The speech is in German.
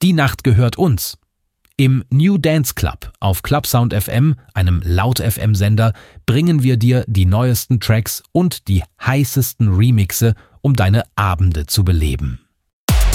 Die Nacht gehört uns. Im New Dance Club auf Clubsound FM, einem Laut-FM-Sender, bringen wir dir die neuesten Tracks und die heißesten Remixe, um deine Abende zu beleben.